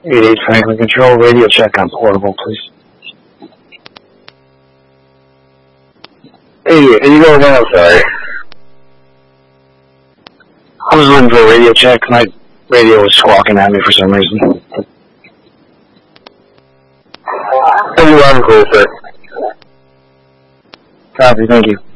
88 Franklin Control, radio check on portable, please. 88, you go again, I'm sorry. I was looking for a radio check. My radio was squawking at me for some reason. I'm cool, sir. Copy, thank you.